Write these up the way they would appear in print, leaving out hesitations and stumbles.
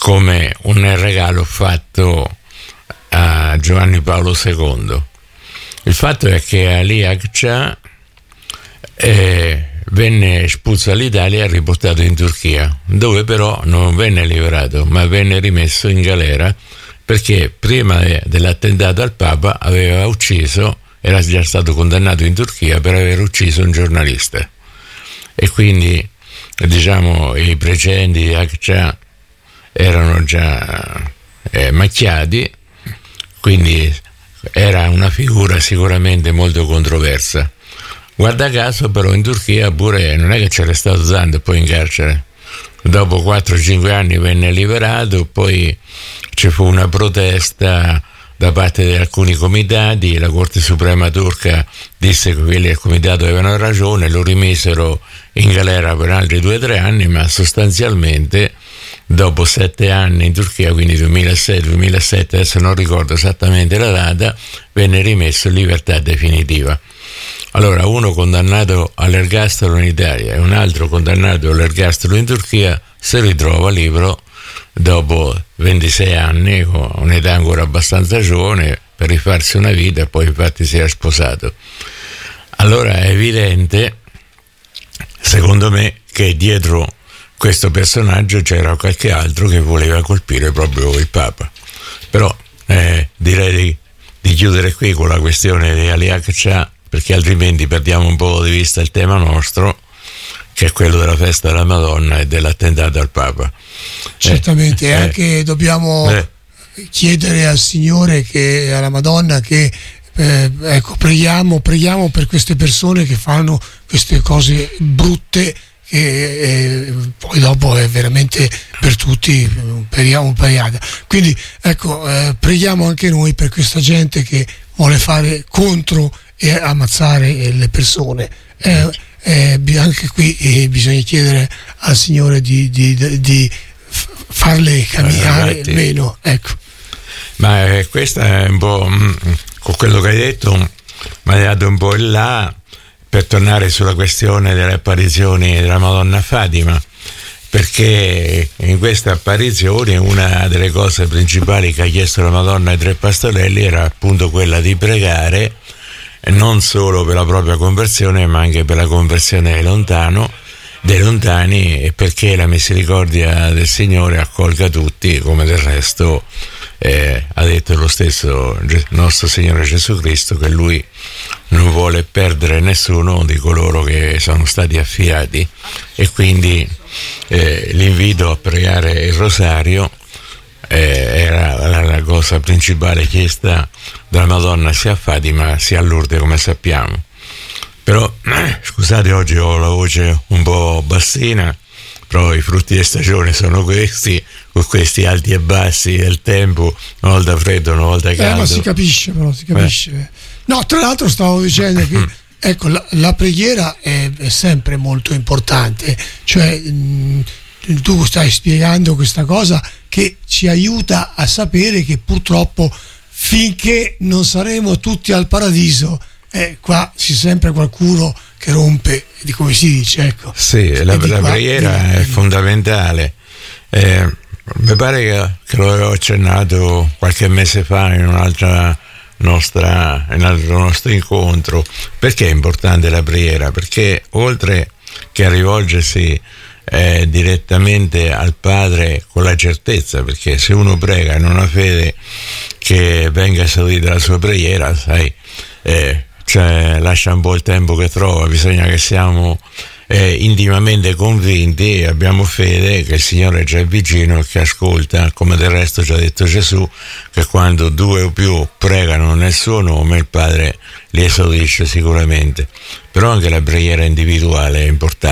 come un regalo fatto a Giovanni Paolo II. Il fatto è che Ali Akçaa venne espulso dall'Italia e riportato in Turchia, dove però non venne liberato, ma venne rimesso in galera, perché prima dell'attentato al Papa era già stato condannato in Turchia per aver ucciso un giornalista. E quindi, diciamo, i precedenti di Akçaa erano già macchiati, quindi era una figura sicuramente molto controversa. Guarda caso però in Turchia pure non è che c'era stato tanto poi in carcere. Dopo 4-5 anni venne liberato, poi ci fu una protesta da parte di alcuni comitati, la Corte Suprema turca disse che quelli del comitato avevano ragione, lo rimisero in galera per altri 2-3 anni, ma sostanzialmente dopo 7 anni in Turchia, quindi 2006-2007, adesso non ricordo esattamente la data, venne rimesso in libertà definitiva. Allora, uno condannato all'ergastolo in Italia e un altro condannato all'ergastolo in Turchia si ritrova libero dopo 26 anni, con un'età ancora abbastanza giovane, per rifarsi una vita, e poi infatti si era sposato. Allora è evidente, secondo me, che dietro questo personaggio c'era qualche altro che voleva colpire proprio il Papa. Però direi di chiudere qui con la questione di Ali Akçaa, perché altrimenti perdiamo un po' di vista il tema nostro, che è quello della festa della Madonna e dell'attentato al Papa. Certamente, anche dobbiamo chiedere al Signore, che alla Madonna, che preghiamo per queste persone che fanno queste cose brutte, che poi dopo è veramente per tutti un pariata. Quindi ecco, preghiamo anche noi per questa gente che vuole fare contro e ammazzare le persone. Anche qui bisogna chiedere al Signore di farle camminare meno, ecco. Ma questa è un po', con quello che hai detto, mi hai dato un po' il là per tornare sulla questione delle apparizioni della Madonna Fatima, perché in queste apparizioni una delle cose principali che ha chiesto la Madonna ai 3 pastorelli era appunto quella di pregare non solo per la propria conversione, ma anche per la conversione dei lontani, e perché la misericordia del Signore accolga tutti, come del resto ha detto lo stesso nostro Signore Gesù Cristo, che Lui non vuole perdere nessuno di coloro che sono stati affiati. E quindi l'invito a pregare il rosario era la cosa principale chiesta dalla Madonna sia a Fatima sia a Lourdes, come sappiamo. Però scusate, oggi ho la voce un po' bassina, però i frutti di stagione sono questi, con questi alti e bassi del tempo, una volta freddo, una volta caldo. Ma si capisce, però si capisce. No, tra l'altro stavo dicendo che ecco, la preghiera è sempre molto importante, cioè tu stai spiegando questa cosa che ci aiuta a sapere che purtroppo finché non saremo tutti al paradiso, qua c'è sempre qualcuno che rompe, di come si dice, ecco. Sì, la preghiera è fondamentale. Mi pare che lo avevo accennato qualche mese fa in un altro nostro incontro. Perché è importante la preghiera? Perché oltre che a rivolgersi direttamente al Padre con la certezza, perché se uno prega e non ha fede che venga esaudita la sua preghiera, sai, cioè lascia un po' il tempo che trova. Bisogna che siamo intimamente convinti e abbiamo fede che il Signore già è vicino e che ascolta, come del resto ci ha detto Gesù, che quando 2 o più pregano nel suo nome il Padre li esaudisce sicuramente. Però anche la preghiera individuale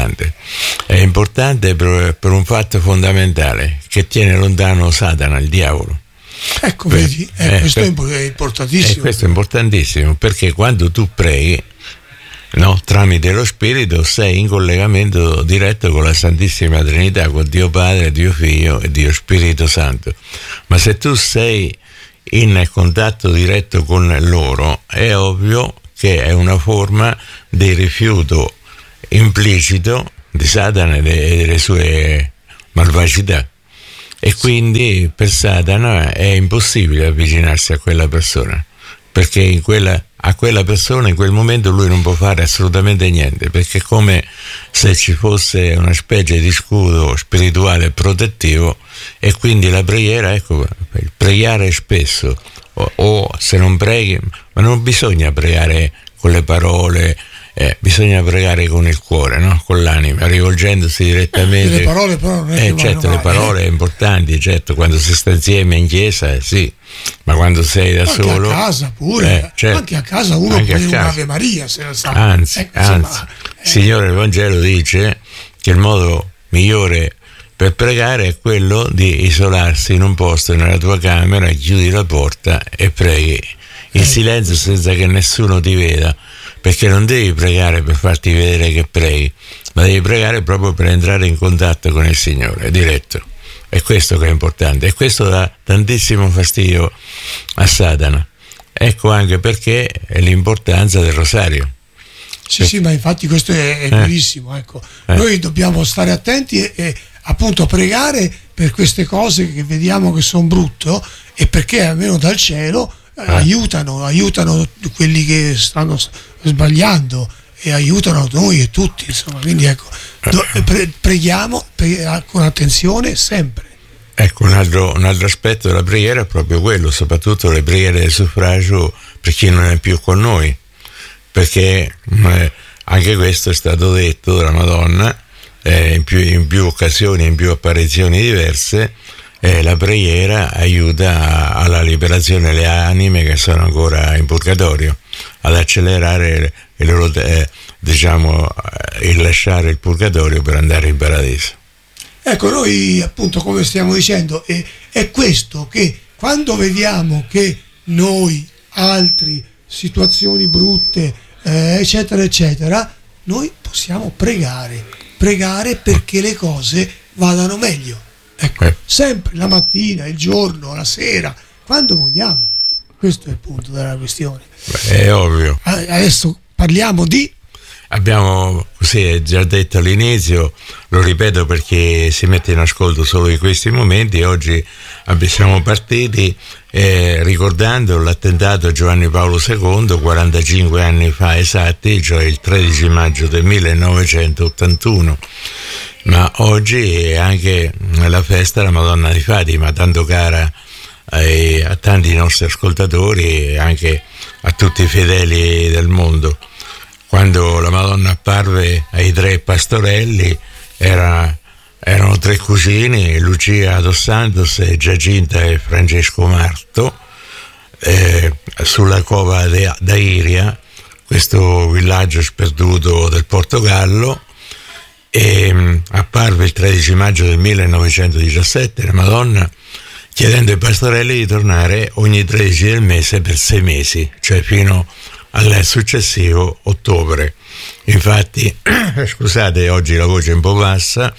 è importante per un fatto fondamentale, che tiene lontano Satana, il diavolo. Ecco, vedi, questo è importantissimo. Questo è importantissimo, perché quando tu preghi, tramite lo Spirito, sei in collegamento diretto con la Santissima Trinità, con Dio Padre, Dio Figlio e Dio Spirito Santo. Ma se tu sei in contatto diretto con loro, è ovvio che è una forma di rifiuto implicito di Satana e delle sue malvagità. e quindi per Satana è impossibile avvicinarsi a quella persona, perché a quella persona in quel momento lui non può fare assolutamente niente, perché è come se ci fosse una specie di scudo spirituale protettivo, e quindi la preghiera, ecco, pregare spesso, o se non preghi, ma non bisogna pregare con le parole, bisogna pregare con il cuore, no? Con l'anima, rivolgendosi direttamente. Le parole però non è che certo, le parole importanti, certo, quando si sta insieme in chiesa, sì, ma quando sei da anche solo, a casa pure, certo, anche a casa uno anche può a dire casa. un'Ave Maria, se la sa. Anzi, Signore, il Vangelo dice che il modo migliore per pregare è quello di isolarsi in un posto nella tua camera, chiudi la porta e preghi in silenzio senza che nessuno ti veda, perché non devi pregare per farti vedere che preghi, ma devi pregare proprio per entrare in contatto con il Signore, diretto. È questo che è importante, e questo dà tantissimo fastidio a Satana. Ecco anche perché è l'importanza del rosario. Sì, ma infatti questo è verissimo, ecco. Noi dobbiamo stare attenti e appunto pregare per queste cose che vediamo che sono brutto, e perché almeno dal cielo aiutano quelli che stanno sbagliando, e aiutano noi e tutti, insomma. Quindi ecco, preghiamo con attenzione sempre. Ecco, un altro aspetto della preghiera è proprio quello, soprattutto le preghiere del suffragio per chi non è più con noi, perché anche questo è stato detto dalla Madonna in più occasioni, in più apparizioni diverse. La preghiera aiuta alla liberazione delle anime che sono ancora in purgatorio, ad accelerare il loro, il lasciare il purgatorio per andare in paradiso. Ecco, noi appunto, come stiamo dicendo, è questo che quando vediamo che noi, altri, situazioni brutte, eccetera, eccetera, noi possiamo pregare perché le cose vadano meglio. Ecco, sempre la mattina, il giorno, la sera, quando vogliamo. Questo è il punto della questione. È ovvio. Adesso parliamo di... Abbiamo, così già detto all'inizio, lo ripeto perché si mette in ascolto solo in questi momenti, oggi siamo partiti ricordando l'attentato a Giovanni Paolo II 45 anni fa esatti, cioè il 13 maggio del 1981. Ma oggi è anche la festa della Madonna di Fatima, tanto cara a tanti nostri ascoltatori e anche a tutti i fedeli del mondo. Quando la Madonna apparve ai 3 pastorelli erano 3 cugini, Lucia dos Santos, Giacinta e Francesco Marto, sulla cova d'Airia, questo villaggio sperduto del Portogallo, e apparve il 13 maggio del 1917 la Madonna chiedendo ai pastorelli di tornare ogni 13 del mese per 6 mesi, cioè fino al successivo ottobre. Infatti, scusate, oggi la voce è un po' bassa,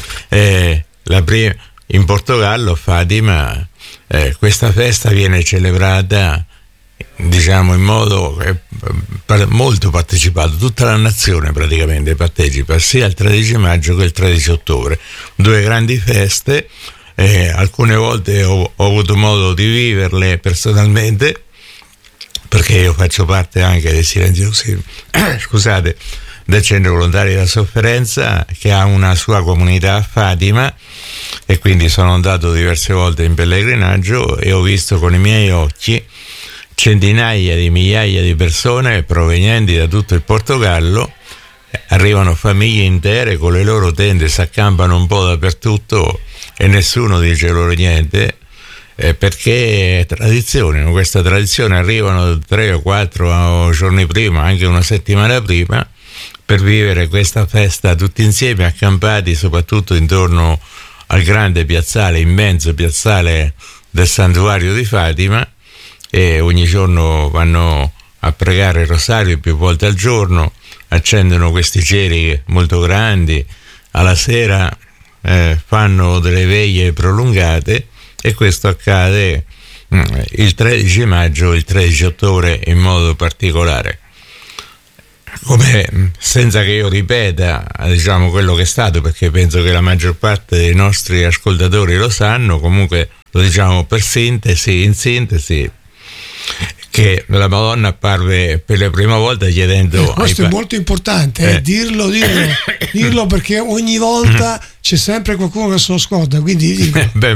in Portogallo, a Fatima, questa festa viene celebrata, diciamo, in modo molto partecipato, tutta la nazione praticamente partecipa sia il 13 maggio che il 13 ottobre, 2 grandi feste. Alcune volte ho avuto modo di viverle personalmente, perché io faccio parte anche dei silenziosi scusate, del Centro Volontari della Sofferenza, che ha una sua comunità a Fatima, e quindi sono andato diverse volte in pellegrinaggio e ho visto con i miei occhi centinaia di migliaia di persone provenienti da tutto il Portogallo. Arrivano famiglie intere con le loro tende, si accampano un po' dappertutto e nessuno dice loro niente, perché è tradizione. Questa tradizione, arrivano 3 o 4 giorni prima, anche una settimana prima, per vivere questa festa tutti insieme, accampati soprattutto intorno al grande piazzale, immenso piazzale del santuario di Fatima, e ogni giorno vanno a pregare il rosario più volte al giorno, accendono questi ceri molto grandi, alla sera fanno delle veglie prolungate, e questo accade il 13 maggio e il 13 ottobre in modo particolare. come, senza che io ripeta, diciamo, quello che è stato, perché penso che la maggior parte dei nostri ascoltatori lo sanno, comunque lo diciamo per sintesi, in sintesi, che la Madonna apparve per la prima volta chiedendo... questo è molto importante, dirlo, perché ogni volta c'è sempre qualcuno che se lo scorda, quindi...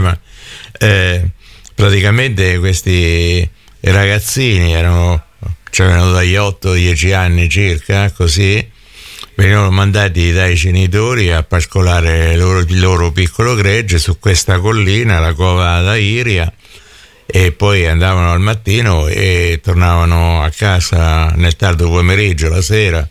praticamente questi ragazzini c'erano dagli 8-10 anni circa, così, venivano mandati dai genitori a pascolare il loro piccolo gregge su questa collina, la cova da Iria, e poi andavano al mattino e tornavano a casa nel tardo pomeriggio, la sera,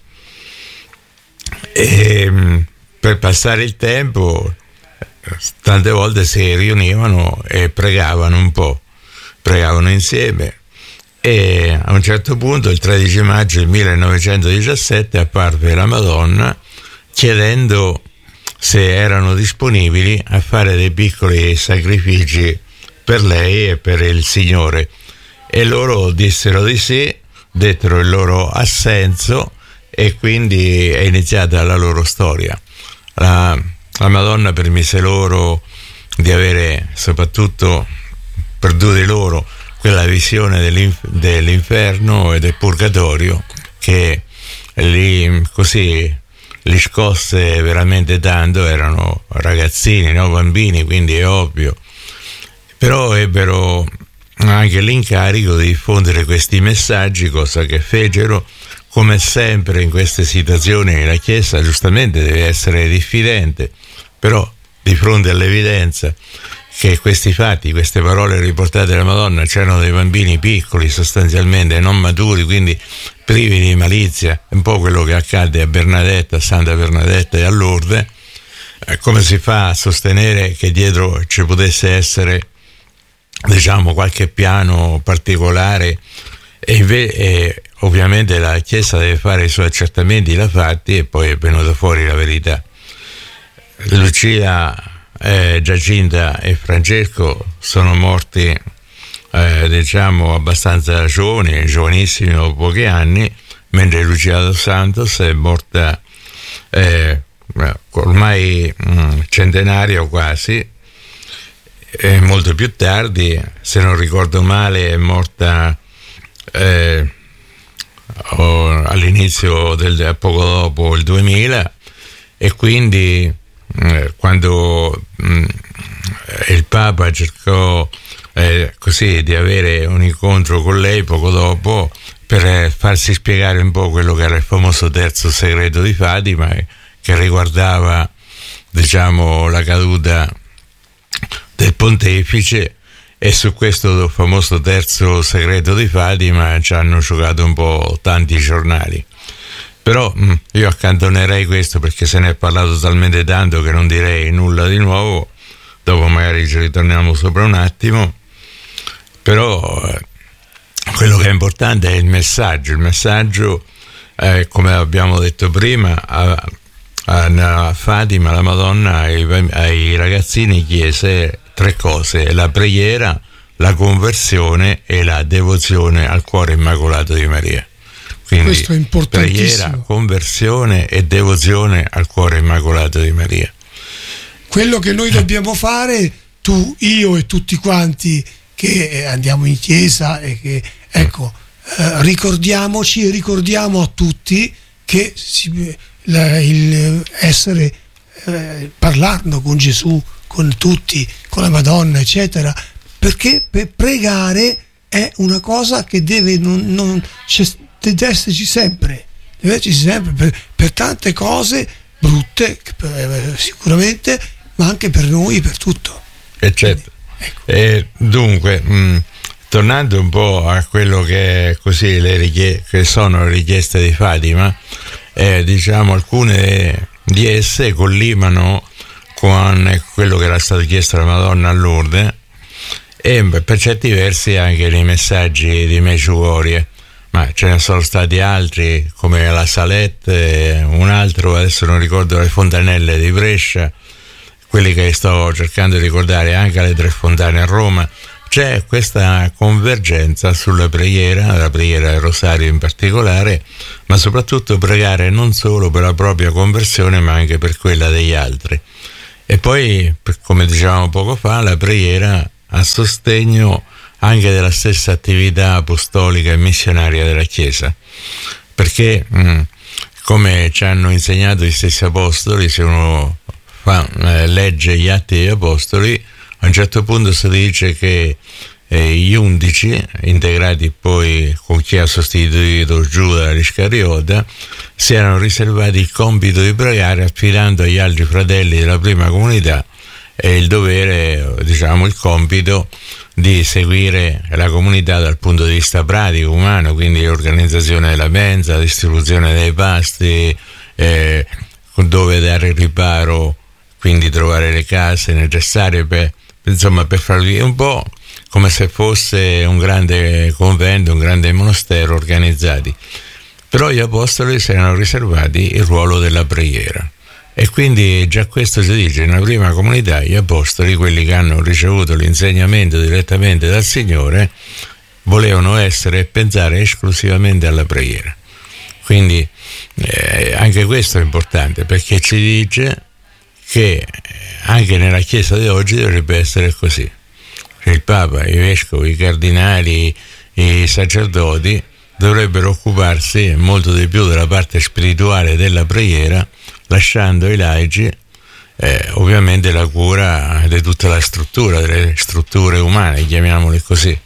e per passare il tempo tante volte si riunivano e pregavano un po', pregavano insieme, e a un certo punto il 13 maggio del 1917 apparve la Madonna chiedendo se erano disponibili a fare dei piccoli sacrifici per lei e per il Signore, e loro dissero di sì, dettero il loro assenso, e quindi è iniziata la loro storia. La Madonna permise loro di avere, soprattutto per due di loro, quella visione dell'inferno e del purgatorio, che li scosse veramente tanto. Erano ragazzini, no? Bambini, quindi è ovvio, però ebbero anche l'incarico di diffondere questi messaggi, cosa che fecero. Come sempre in queste situazioni la Chiesa giustamente deve essere diffidente, però di fronte all'evidenza che questi fatti, queste parole riportate dalla Madonna, c'erano dei bambini piccoli, sostanzialmente non maturi, quindi privi di malizia, un po' quello che accade a Bernadetta, a Santa Bernadetta e a Lourdes. Come si fa a sostenere che dietro ci potesse essere, diciamo, qualche piano particolare? E ovviamente la Chiesa deve fare i suoi accertamenti, l'ha fatti, e poi è venuta fuori la verità. Lucia, Giacinta e Francesco sono morti diciamo abbastanza giovanissimi, dopo pochi anni, mentre Lucia dos Santos è morta ormai centenario quasi, molto più tardi, se non ricordo male è morta all'inizio poco dopo il 2000, e quindi quando il Papa cercò così di avere un incontro con lei poco dopo per farsi spiegare un po' quello che era il famoso terzo segreto di Fatima, che riguardava, diciamo, la caduta del pontefice, e su questo famoso terzo segreto di Fatima ci hanno giocato un po' tanti giornali. Però io accantonerei questo, perché se ne è parlato talmente tanto che non direi nulla di nuovo. Dopo magari ci ritorniamo sopra un attimo. Però quello che è importante è il messaggio. Il messaggio, come abbiamo detto prima, a Fatima, la Madonna, ai ragazzini chiese 3 cose: la preghiera, la conversione e la devozione al cuore immacolato di Maria. Quindi questo è importantissimo. Preghiera, conversione e devozione al cuore immacolato di Maria. Quello che noi dobbiamo fare, tu, io e tutti quanti che andiamo in chiesa, e che ricordiamoci e ricordiamo a tutti che parlando con Gesù, con tutti, con la Madonna, eccetera, perché per pregare è una cosa che deve esserci sempre, per tante cose brutte sicuramente, ma anche per noi, per tutto. Certo. Ecco. Dunque, tornando un po' a quello che è così che sono le richieste di Fatima, diciamo alcune di esse collimano con quello che era stato chiesto alla Madonna a Lourdes, e per certi versi anche nei messaggi di Medjugorje, ma ce ne sono stati altri come la Salette, un altro adesso non ricordo, le fontanelle di Brescia, quelli che sto cercando di ricordare, anche le 3 fontane a Roma. c'è questa convergenza sulla preghiera, la preghiera del rosario in particolare, ma soprattutto pregare non solo per la propria conversione ma anche per quella degli altri. E poi, come dicevamo poco fa, la preghiera a sostegno anche della stessa attività apostolica e missionaria della Chiesa, perché come ci hanno insegnato gli stessi apostoli, se uno legge gli Atti degli Apostoli, a un certo punto si dice che gli 11, integrati poi con chi ha sostituito Giuda l'Iscariota, si erano riservati il compito di pregare, affidando agli altri fratelli della prima comunità il dovere, diciamo il compito di seguire la comunità dal punto di vista pratico, umano, quindi l'organizzazione della mensa, la distribuzione dei pasti, dove dare riparo, quindi trovare le case necessarie per farvi un po' come se fosse un grande convento, un grande monastero organizzati. Però gli apostoli si erano riservati il ruolo della preghiera. E quindi già questo si dice, nella prima comunità gli apostoli, quelli che hanno ricevuto l'insegnamento direttamente dal Signore, volevano essere e pensare esclusivamente alla preghiera. Quindi anche questo è importante, perché ci dice che anche nella Chiesa di oggi dovrebbe essere così. Cioè il Papa, i vescovi, i cardinali, i sacerdoti dovrebbero occuparsi molto di più della parte spirituale della preghiera, lasciando ai laici ovviamente la cura di tutta la struttura, delle strutture umane, chiamiamole così.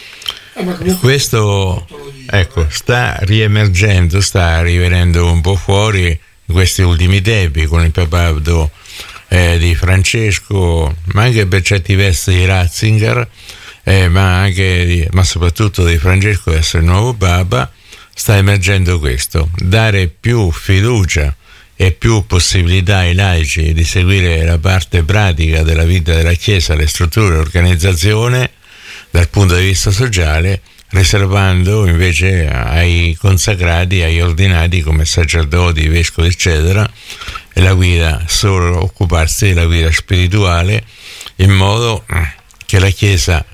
Questo sta riemergendo, sta rivenendo un po' fuori in questi ultimi tempi con il papato di Francesco, ma anche per certi versi di Ratzinger, ma soprattutto di Francesco essere il nuovo Papa. Sta emergendo questo, dare più fiducia e più possibilità ai laici di seguire la parte pratica della vita della Chiesa, le strutture, l'organizzazione dal punto di vista sociale, riservando invece ai consacrati, agli ordinati come sacerdoti, vescovi eccetera, la guida, solo occuparsi della guida spirituale, in modo che la Chiesa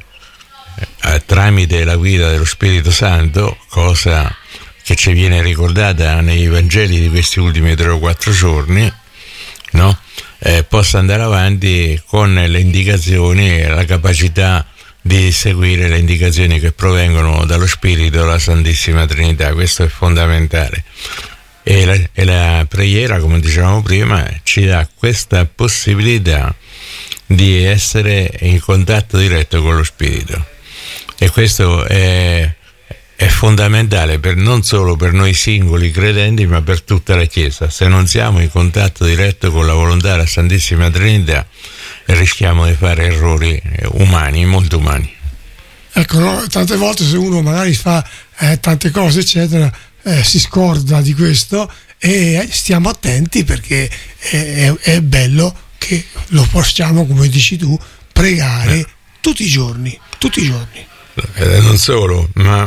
tramite la guida dello Spirito Santo, cosa che ci viene ricordata nei Vangeli di questi ultimi 3 o 4 giorni, no? Possa andare avanti con le indicazioni e la capacità di seguire le indicazioni che provengono dallo Spirito della Santissima Trinità. Questo è fondamentale. E la preghiera, come dicevamo prima, ci dà questa possibilità di essere in contatto diretto con lo Spirito, e questo è fondamentale non solo per noi singoli credenti, ma per tutta la Chiesa. Se non siamo in contatto diretto con la volontà della Santissima Trinità, rischiamo di fare errori umani, molto umani. Ecco, no? Tante volte se uno magari fa tante cose eccetera, si scorda di questo, e stiamo attenti, perché è bello che lo possiamo, come dici tu, pregare tutti i giorni. Non solo, ma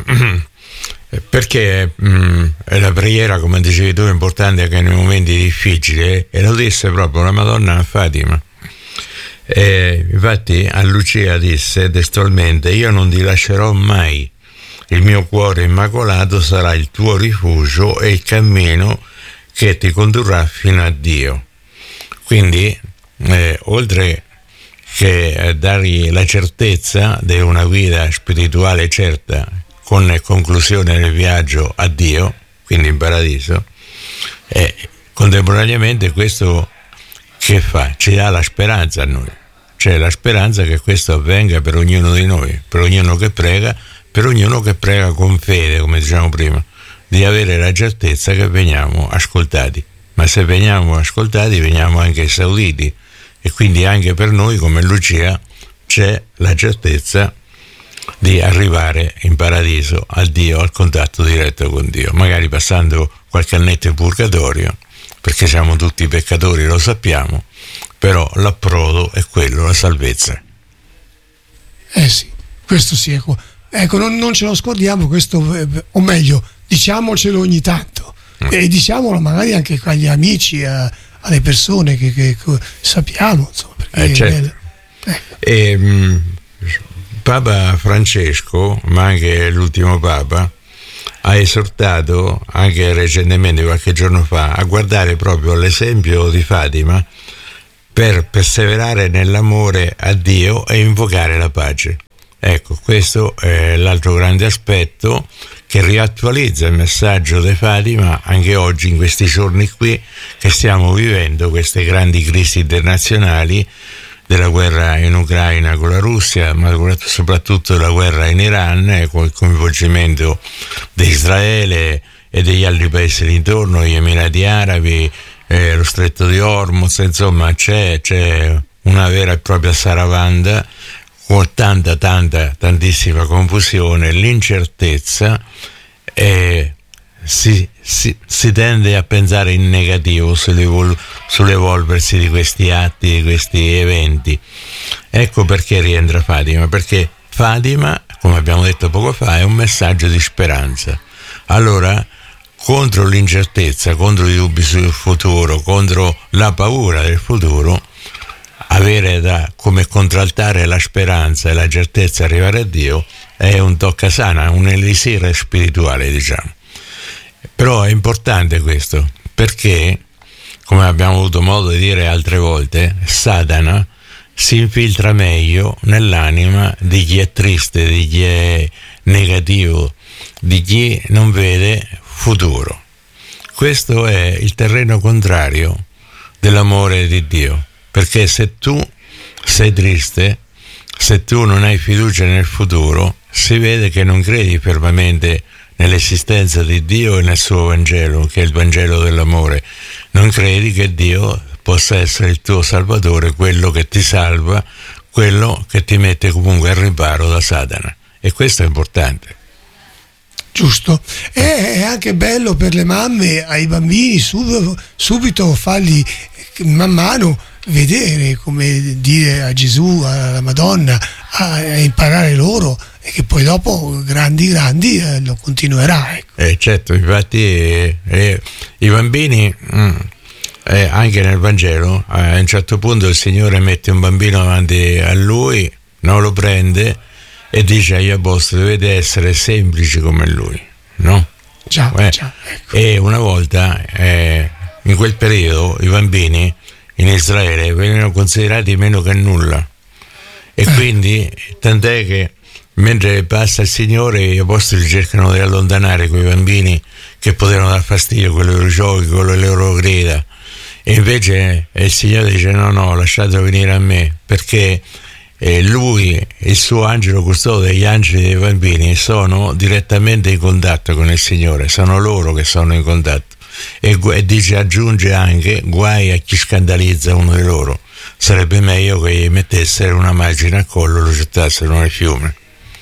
perché la preghiera, come dicevi tu, è importante anche nei momenti difficili, e lo disse proprio la Madonna a Fatima. Infatti a Lucia disse testualmente: io non ti lascerò mai, il mio cuore immacolato sarà il tuo rifugio e il cammino che ti condurrà fino a Dio. Quindi oltre che dargli la certezza di una guida spirituale certa, con conclusione del viaggio a Dio, quindi in paradiso, contemporaneamente questo che fa? Ci dà la speranza a noi, cioè la speranza che questo avvenga per ognuno di noi, per ognuno che prega con fede, come dicevamo prima, di avere la certezza che veniamo ascoltati. Ma se veniamo ascoltati, veniamo anche esauditi, e quindi anche per noi, come Lucia, c'è la certezza di arrivare in paradiso, a Dio, al contatto diretto con Dio, magari passando qualche annetto in purgatorio, perché siamo tutti peccatori, lo sappiamo, però l'approdo è quello, la salvezza. Sì, questo sì, ecco, non ce lo scordiamo questo, o meglio, diciamocelo ogni tanto, e diciamolo magari anche agli amici, alle persone che sappiamo, insomma, perché certo. Papa Francesco, ma anche l'ultimo Papa, ha esortato anche recentemente, qualche giorno fa, a guardare proprio l'esempio di Fatima per perseverare nell'amore a Dio e invocare la pace. Ecco, questo è l'altro grande aspetto che riattualizza il messaggio di Fatima anche oggi, in questi giorni qui che stiamo vivendo queste grandi crisi internazionali, della guerra in Ucraina con la Russia, ma soprattutto la guerra in Iran, con il coinvolgimento di Israele e degli altri paesi d'intorno, gli Emirati Arabi, lo Stretto di Hormuz. Insomma, c'è una vera e propria saravanda con tantissima confusione, l'incertezza, e si tende a pensare in negativo sull'evolversi di questi atti, di questi eventi. Ecco perché rientra Fatima, perché Fatima, come abbiamo detto poco fa, è un messaggio di speranza. Allora, contro l'incertezza, contro i dubbi sul futuro, contro la paura del futuro, avere come contraltare la speranza e la certezza di arrivare a Dio è un toccasana, un elisir spirituale, diciamo. Però è importante questo, perché, come abbiamo avuto modo di dire altre volte, Satana si infiltra meglio nell'anima di chi è triste, di chi è negativo, di chi non vede futuro. Questo è il terreno contrario dell'amore di Dio, perché se tu sei triste, se tu non hai fiducia nel futuro, si vede che non credi fermamente nell'esistenza di Dio e nel suo Vangelo, che è il Vangelo dell'amore. Non credi che Dio possa essere il tuo Salvatore, quello che ti salva, quello che ti mette comunque al riparo da Satana. E questo è importante. Giusto. È anche bello per le mamme, ai bambini, subito fargli man mano vedere, come dire a Gesù, alla Madonna, a imparare loro, e che poi dopo grandi lo continuerà, ecco. Certo, infatti i bambini anche nel Vangelo a un certo punto il Signore mette un bambino davanti a lui, non lo prende e dice agli apostoli: dovete essere semplici come lui, no? Già, ecco. E una volta in quel periodo i bambini in Israele venivano considerati meno che nulla, e quindi tant'è che mentre passa il Signore, gli apostoli cercano di allontanare quei bambini che potevano dar fastidio con i loro giochi, con le loro grida, e invece il Signore dice: no, lasciatelo venire a me, perché lui, il suo angelo custode, gli angeli dei bambini sono direttamente in contatto con il Signore, sono loro che sono in contatto. E dice, aggiunge anche: guai a chi scandalizza uno di loro, sarebbe meglio che gli mettessero una macina a collo e lo gettassero nel fiume.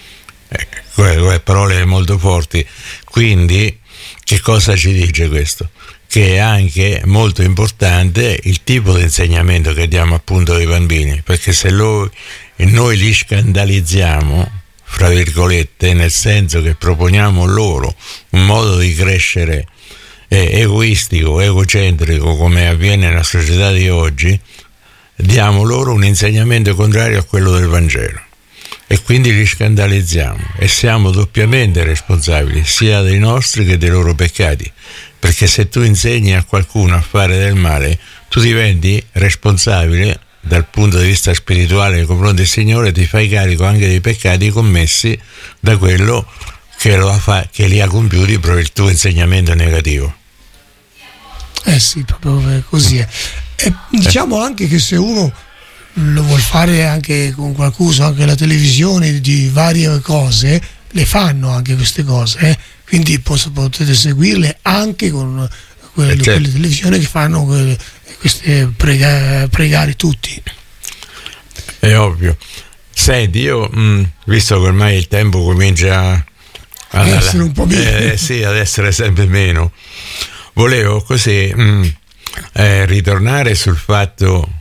Parole molto forti. Quindi che cosa ci dice questo? Che è anche molto importante il tipo di insegnamento che diamo appunto ai bambini, perché se noi li scandalizziamo, fra virgolette, nel senso che proponiamo loro un modo di crescere egoistico, egocentrico, come avviene nella società di oggi, diamo loro un insegnamento contrario a quello del Vangelo, e quindi li scandalizziamo e siamo doppiamente responsabili sia dei nostri che dei loro peccati, perché se tu insegni a qualcuno a fare del male, tu diventi responsabile dal punto di vista spirituale nei confronti del Signore, ti fai carico anche dei peccati commessi da quello che li ha compiuti per il tuo insegnamento negativo. Sì, proprio così è. E diciamo anche che se uno lo vuol fare anche con qualcuno, anche la televisione, di varie cose, le fanno anche queste cose, quindi potete seguirle anche con quelle televisioni che fanno queste pregare tutti. È ovvio. Senti, io visto che ormai il tempo comincia ad essere un po' meno, sì, ad essere sempre meno, volevo così ritornare sul fatto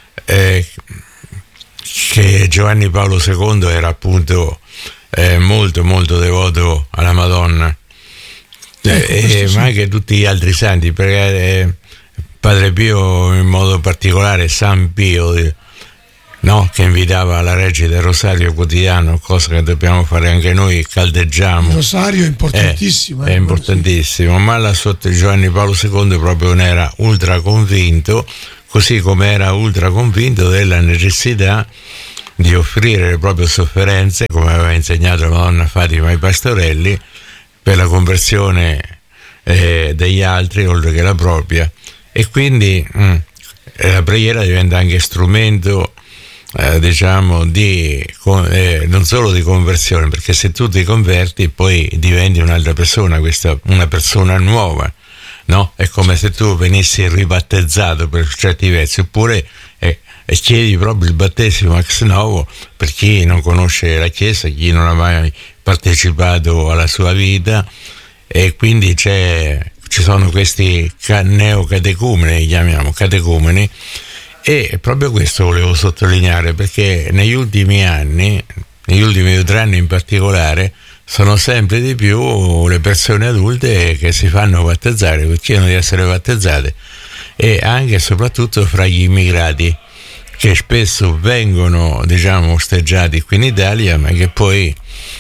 che Giovanni Paolo II era appunto molto molto devoto alla Madonna, ma anche tutti gli altri santi, perché Padre Pio in modo particolare, San Pio, no? Che invitava alla Reggia del Rosario quotidiano, cosa che dobbiamo fare anche noi, caldeggiamo. Il Rosario è importantissimo. È importantissimo, sì. Ma là sotto Giovanni Paolo II proprio ne era ultra convinto, così come era ultra convinto della necessità di offrire le proprie sofferenze, come aveva insegnato la Madonna Fatima ai pastorelli, per la conversione degli altri oltre che la propria. E quindi la preghiera diventa anche strumento diciamo non solo di conversione, perché se tu ti converti poi diventi un'altra persona, una persona nuova, no? È come se tu venissi ribattezzato per certi versi, oppure e chiedi proprio il battesimo ex novo per chi non conosce la Chiesa, chi non ha mai partecipato alla sua vita, e quindi ci sono questi neocatecumeni, li chiamiamo catecumeni, e proprio questo volevo sottolineare, perché negli ultimi 2 o 3 anni in particolare, sono sempre di più le persone adulte che si fanno battezzare, che chiedono di essere battezzate, e anche e soprattutto fra gli immigrati, che spesso vengono, diciamo, osteggiati qui in Italia, ma che poi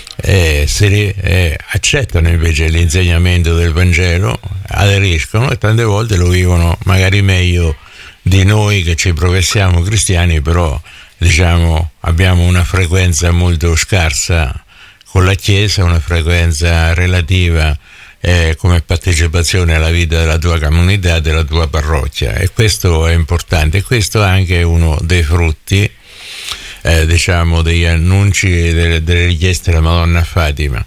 accettano invece l'insegnamento del Vangelo, aderiscono e tante volte lo vivono magari meglio di noi che ci professiamo cristiani, però diciamo abbiamo una frequenza molto scarsa con la Chiesa, una frequenza relativa come partecipazione alla vita della tua comunità, della tua parrocchia, e questo è importante. E questo è anche uno dei frutti diciamo degli annunci delle richieste della Madonna Fatima.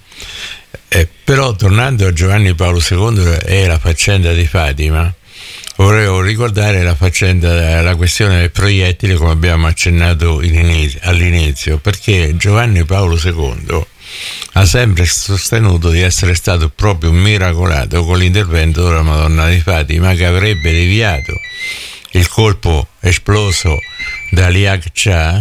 Però tornando a Giovanni Paolo II e la faccenda di Fatima, volevo ricordare la questione del proiettile, come abbiamo accennato all'inizio, perché Giovanni Paolo II ha sempre sostenuto di essere stato proprio miracolato con l'intervento della Madonna di Fatima, che avrebbe deviato il colpo esploso da Liak Cha.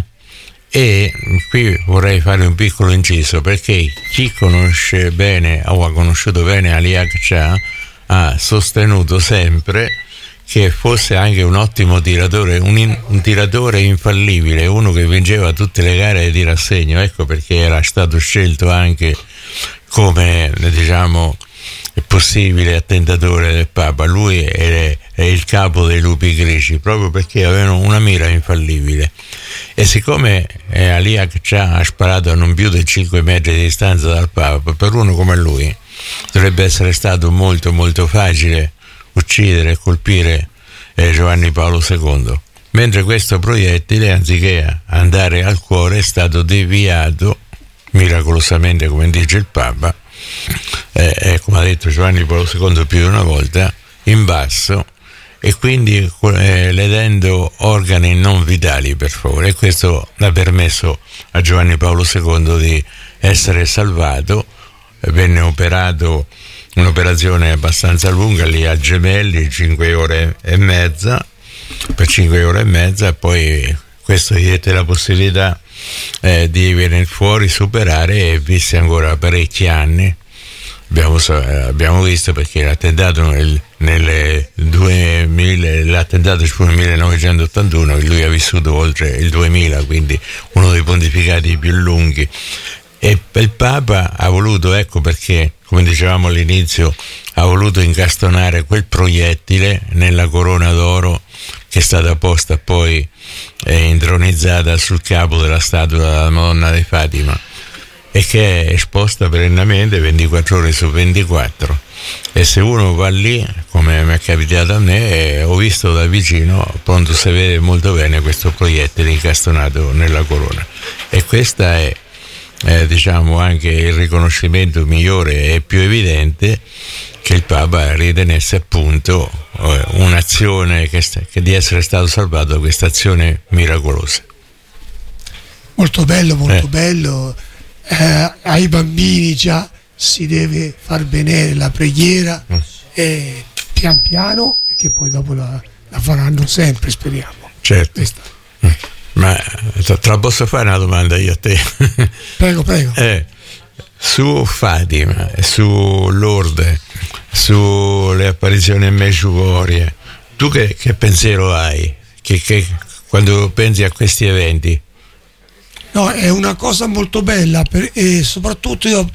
E qui vorrei fare un piccolo inciso, perché chi conosce bene o ha conosciuto bene Liak Cha ha sostenuto sempre che fosse anche un ottimo tiratore, un tiratore infallibile, uno che vinceva tutte le gare di tiro a segno. Ecco perché era stato scelto anche come, diciamo, possibile attentatore del Papa. Lui è il capo dei lupi greci, proprio perché avevano una mira infallibile. E siccome Liak Cha ha sparato a non più di 5 metri di distanza dal Papa, per uno come lui dovrebbe essere stato molto molto facile uccidere e colpire Giovanni Paolo II, mentre questo proiettile, anziché andare al cuore, è stato deviato miracolosamente, come dice il Papa, come ha detto Giovanni Paolo II più di una volta, in basso, e quindi ledendo organi non vitali, per favore. E questo ha permesso a Giovanni Paolo II di essere salvato. Venne operato, un'operazione abbastanza lunga, lì a Gemelli, 5 ore e mezza, per 5 ore e mezza, e poi questo gli diede la possibilità di venire fuori, superare, e visse ancora parecchi anni. Abbiamo visto, perché l'attentato l'attentato fu nel 1981, e lui ha vissuto oltre il 2000, quindi uno dei pontificati più lunghi. E il Papa ha voluto, ecco perché, come dicevamo all'inizio, ha voluto incastonare quel proiettile nella corona d'oro che è stata posta poi intronizzata sul capo della statua della Madonna di Fatima, e che è esposta perennemente 24 ore su 24. E se uno va lì, come mi è capitato a me, ho visto da vicino, appunto, si vede molto bene questo proiettile incastonato nella corona. E questa è diciamo anche il riconoscimento migliore e più evidente che il Papa ritenesse appunto un'azione che di essere stato salvato da questa azione miracolosa. Molto bello, molto bello. Ai bambini già si deve far benedire la preghiera, pian piano, che poi dopo la faranno sempre, speriamo. Certo. Ma te la posso fare una domanda io a te? Prego. Su Fatima, su Lourdes, sulle apparizioni in Medjugorje, tu che pensiero hai? Che quando pensi a questi eventi, No, è una cosa molto bella e soprattutto io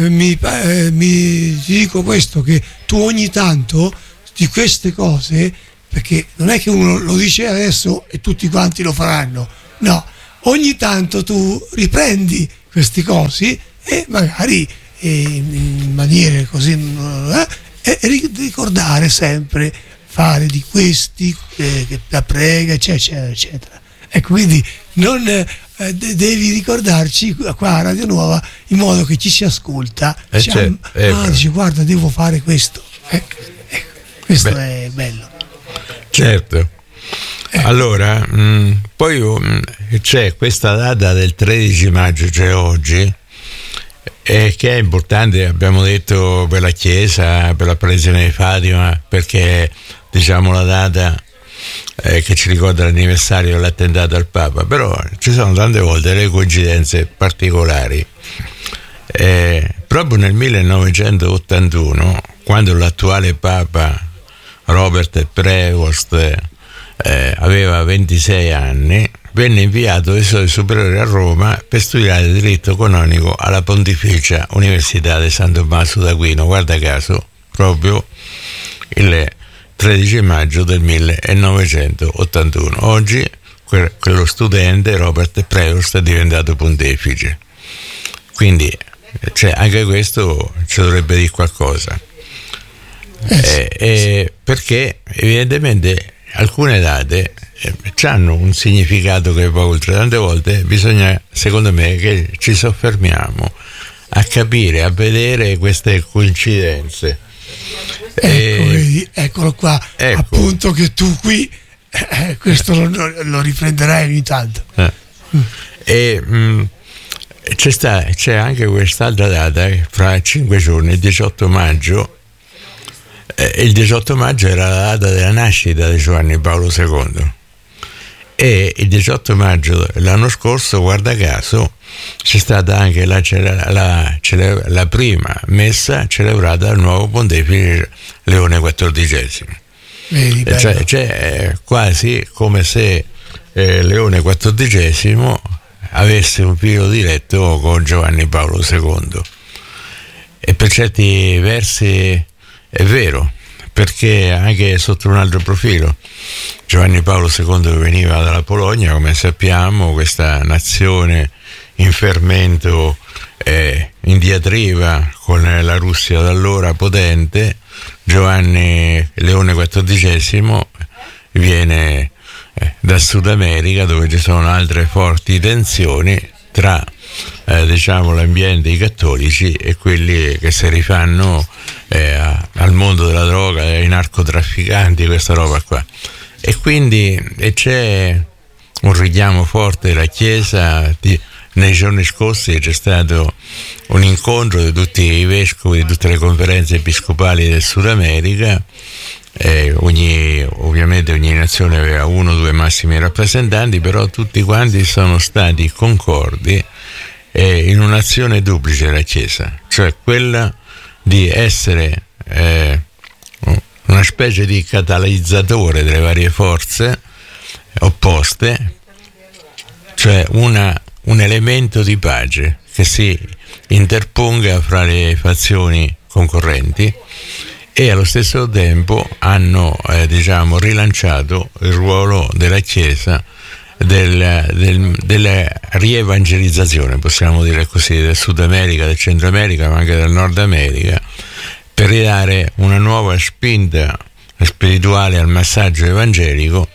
ti dico questo, che tu ogni tanto di queste cose, perché non è che uno lo dice adesso e tutti quanti lo faranno, no, ogni tanto tu riprendi queste cose e magari in maniere così e ricordare sempre, fare di questi che la prega, eccetera eccetera. E quindi non devi ricordarci qua a Radio Nuova, in modo che ci si ascolta, dice guarda, devo fare questo, questo è bello. Certo. Allora poi c'è questa data del 13 maggio, cioè oggi, che è importante, abbiamo detto, per la Chiesa, per l'apparizione di Fatima, perché diciamo la data che ci ricorda l'anniversario dell'attentato al Papa, però ci sono tante volte delle coincidenze particolari. Proprio nel 1981, quando l'attuale Papa Robert Prevost aveva 26 anni, venne inviato dai suoi superiori a Roma per studiare diritto canonico alla Pontificia Università di San Tommaso d'Aquino, guarda caso, proprio il 13 maggio del 1981. Oggi quello studente Robert Prevost è diventato pontefice, quindi anche questo ci dovrebbe dire qualcosa, perché evidentemente alcune date hanno un significato che va oltre. Tante volte bisogna, secondo me, che ci soffermiamo a capire, a vedere queste coincidenze. Vedi, eccolo qua, ecco. Appunto che tu qui questo lo riprenderai ogni tanto. C'è anche quest'altra data, fra 5 giorni, il 18 maggio. Il 18 maggio era la data della nascita di Giovanni Paolo II, e il 18 maggio l'anno scorso, guarda caso, c'è stata anche la prima messa celebrata dal nuovo pontefice Leone XIV. Cioè quasi come se Leone XIV avesse un filo diretto con Giovanni Paolo II, e per certi versi è vero, perché anche sotto un altro profilo Giovanni Paolo II veniva dalla Polonia, come sappiamo, questa nazione in fermento, in diatriba con la Russia d'allora potente. Giovanni Leone XIV viene da Sud America, dove ci sono altre forti tensioni tra l'ambiente dei cattolici e quelli che si rifanno al mondo della droga, ai narcotrafficanti, questa roba qua. E quindi c'è un richiamo forte della Chiesa. Nei giorni scorsi c'è stato un incontro di tutti i vescovi di tutte le conferenze episcopali del Sud America. Ovviamente ogni nazione aveva 1 o 2 massimi rappresentanti, però tutti quanti sono stati concordi in un'azione duplice della Chiesa, cioè quella di essere una specie di catalizzatore delle varie forze opposte, cioè un elemento di pace che si interponga fra le fazioni concorrenti, e allo stesso tempo hanno rilanciato il ruolo della Chiesa della rievangelizzazione, possiamo dire così, del Sud America, del Centro America, ma anche del Nord America, per ridare una nuova spinta spirituale al messaggio evangelico,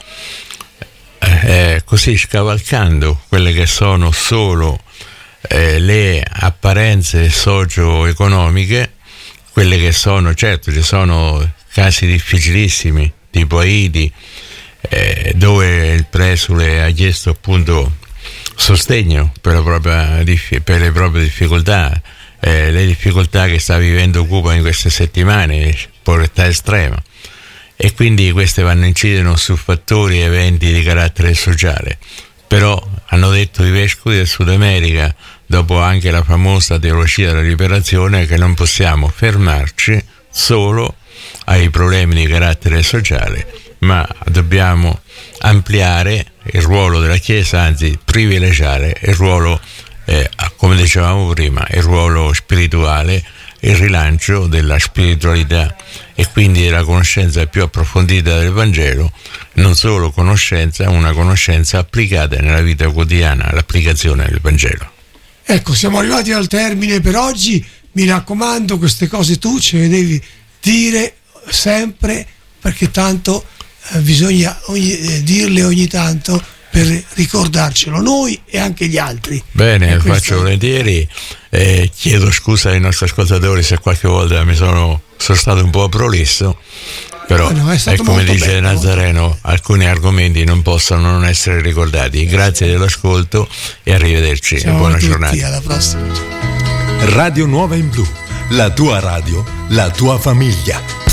così scavalcando quelle che sono solo le apparenze socio-economiche, quelle che sono, certo ci sono casi difficilissimi tipo Haiti, dove il presule ha chiesto appunto sostegno per le proprie difficoltà, le difficoltà che sta vivendo Cuba in queste settimane, povertà estrema, e quindi queste vanno a incidere su fattori e eventi di carattere sociale. Però hanno detto i vescovi del Sud America, dopo anche la famosa teologia della liberazione, che non possiamo fermarci solo ai problemi di carattere sociale, ma dobbiamo ampliare il ruolo della Chiesa, anzi privilegiare il ruolo, come dicevamo prima, il ruolo spirituale, il rilancio della spiritualità e quindi della conoscenza più approfondita del Vangelo, non solo conoscenza, una conoscenza applicata nella vita quotidiana, l'applicazione del Vangelo. Ecco, siamo arrivati al termine per oggi, mi raccomando, queste cose tu ce le devi dire sempre, perché tanto bisogna dirle ogni tanto per ricordarcelo noi e anche gli altri. Bene, lo faccio volentieri. Chiedo scusa ai nostri ascoltatori se qualche volta sono stato un po' prolisso, però è come dice bello, Nazareno, alcuni argomenti non possono non essere ricordati. Grazie dell'ascolto e arrivederci. Ciao, buona tutti, giornata. Alla prossima. Radio Nuova in Blu, la tua radio, la tua famiglia.